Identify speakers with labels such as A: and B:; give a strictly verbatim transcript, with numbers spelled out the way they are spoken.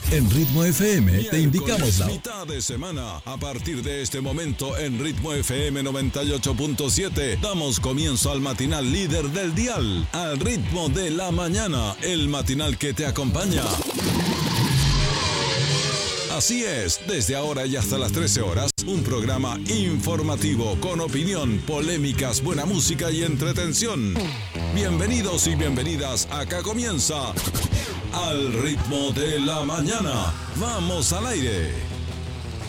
A: En Ritmo F M te indicamos la
B: mitad de semana. A partir de este momento en Ritmo F M noventa y ocho punto siete damos comienzo al matinal líder del dial, al ritmo de la mañana, el matinal que te acompaña. Así es, desde ahora y hasta las trece horas, un programa informativo con opinión, polémicas, buena música y entretención. Bienvenidos y bienvenidas, acá comienza Al Ritmo de la Mañana. ¡Vamos al aire!